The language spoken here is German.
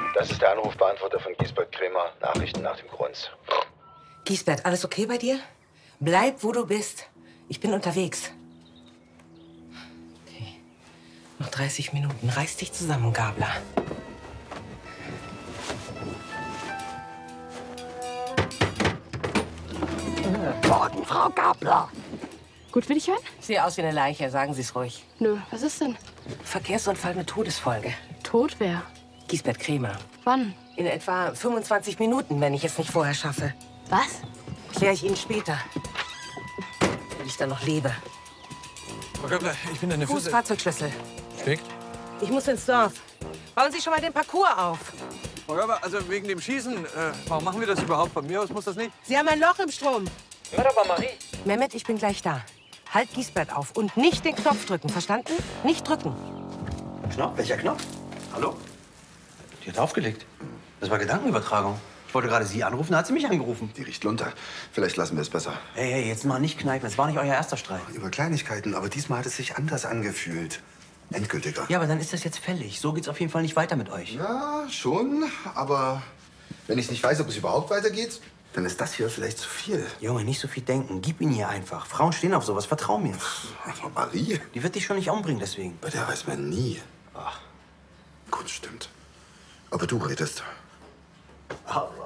Das ist der Anrufbeantworter von Giesbert Krämer. Nachrichten nach dem Grunz. Giesbert, alles okay bei dir? Bleib, wo du bist. Ich bin unterwegs. Okay. Noch 30 Minuten. Reiß dich zusammen, Gabler. Morgen, Frau Gabler. Gut will ich hören? Ich sehe aus wie eine Leiche, sagen Sie es ruhig. Nö, was ist denn? Verkehrsunfall mit Todesfolge. Tot wer? Giesbert Krämer. Wann? In etwa 25 Minuten, wenn ich es nicht vorher schaffe. Was? Kläre ich Ihnen später. Wenn ich dann noch lebe. Frau Göppler, ich bin eine Fußfahrzeugschlüssel. Steckt? Ich muss ins Dorf. Bauen Sie schon mal den Parcours auf. Frau Göppler, also wegen dem Schießen, warum machen wir das überhaupt? Von mir aus muss das nicht. Sie haben ein Loch im Strom. Hör doch mal, Marie. Mehmet, ich bin gleich da. Halt Giesbert auf und nicht den Knopf drücken, verstanden? Nicht drücken. Knopf? Welcher Knopf? Hallo? Die hat aufgelegt. Das war Gedankenübertragung. Ich wollte gerade Sie anrufen, da hat sie mich angerufen. Die riecht lunter. Vielleicht lassen wir es besser. Hey, jetzt mal nicht kneifen. Es war nicht euer erster Streit. Über Kleinigkeiten, aber diesmal hat es sich anders angefühlt. Endgültiger. Ja, aber dann ist das jetzt fällig. So geht's auf jeden Fall nicht weiter mit euch. Ja, schon. Aber wenn ich nicht weiß, ob es überhaupt weitergeht, dann ist das hier vielleicht zu viel. Junge, nicht so viel denken. Gib ihn ihr einfach. Frauen stehen auf sowas. Vertrau mir. Aber Marie, Die wird dich schon nicht umbringen deswegen. bei der weiß man nie. Ach. Gut, stimmt. Aber du redest. Hallo.